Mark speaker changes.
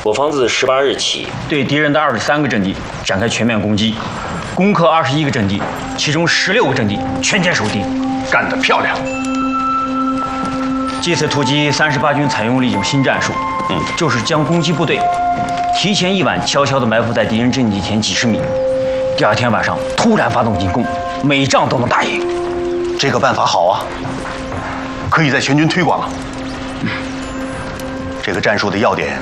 Speaker 1: 我方自18日起，
Speaker 2: 对敌人的23个阵地展开全面攻击，攻克21个阵地，其中16个阵地全歼守敌，
Speaker 3: 干得漂亮！
Speaker 2: 这次突击38军采用了一种新战术，就是将攻击部队提前一晚悄悄地埋伏在敌人阵地前几十米，第二天晚上突然发动进攻，每仗都能打赢。
Speaker 3: 这个办法好啊，可以在全军推广了。这个战术的要点